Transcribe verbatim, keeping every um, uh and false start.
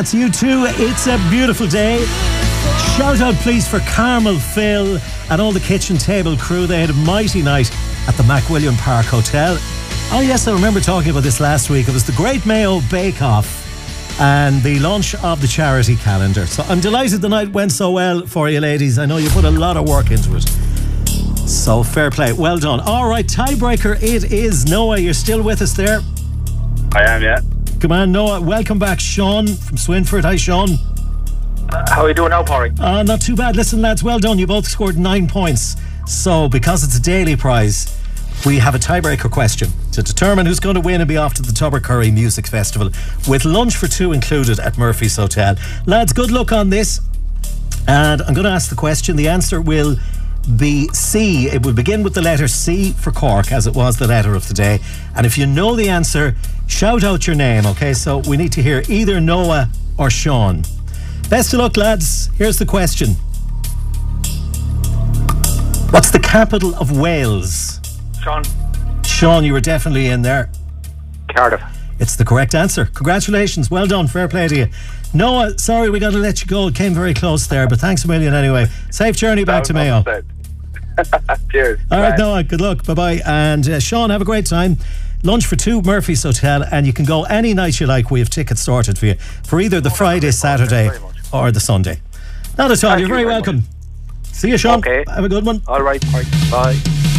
That's you too. It's a beautiful day. Shout out please for Carmel Phil and all the kitchen table crew. They had a mighty night at the McWilliam Park Hotel. Oh yes, I remember talking about this last week. It was the Great Mayo Bake Off and the launch of the charity calendar. So I'm delighted the night went so well for you ladies. I know you put a lot of work into it. So fair play. Well done. All right, tiebreaker it is. Noah, you're still with us there? I am, yeah. Come on, Noah. Welcome back, Sean from Swinford. Hi, Sean. Uh, how are you doing now, Porry? Uh, not too bad. Listen, lads, well done. You both scored nine points. So, because it's a daily prize, we have a tiebreaker question to determine who's going to win and be off to the Tubbercurry Music Festival with lunch for two included at Murphy's Hotel. Lads, good luck on this. And I'm going to ask the question. The answer will be C. It will begin with the letter C for Cork, as it was the letter of the day. And if you know the answer, shout out your name, okay? So we need to hear either Noah or Sean. Best of luck, lads. Here's the question. What's the capital of Wales? Sean. Sean, you were definitely in there. Cardiff. It's the correct answer. Congratulations. Well done. Fair play to you. Noah, sorry we got to let you go. It came very close there, but thanks a million anyway. Safe journey back to Mayo. Cheers. All Bye. right, Noah, good luck. Bye-bye. And uh, Sean, have a great time. Lunch for two, Murphy's Hotel, and you can go any night you like. We have tickets sorted for you for either the Oh, Friday, that's Saturday very much. or the Sunday. Not at all. Thank You're you very very welcome. much. See you, Sean. Okay. Have a good one. All right, bye. Bye.